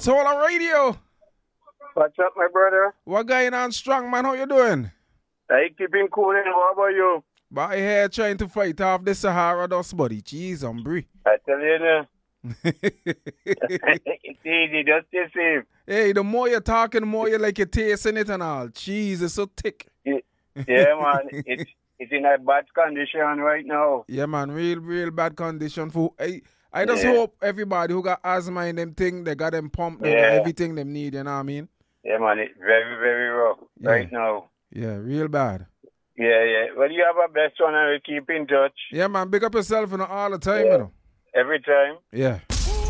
Solar Radio. What's up, my brother? What going on, strong man? How you doing? I keeping cool, and what about you? By here trying to fight off the Sahara dust, buddy. Jeez, hombre. I tell you now. It's easy, just stay safe. Hey, the more you're talking, the more you like you're tasting it and all. Jeez, it's so thick. Yeah, man. It's in a bad condition right now. Yeah, man. Real bad condition. I just hope everybody who got asthma in them thing, they got them pumped, they got everything they need, you know what I mean? Yeah, man. It's very, very rough right now. Yeah, real bad. Yeah. Well, you have a best one and we'll keep in touch. Yeah, man. Big up yourself all the time, you know. Every time. Yeah.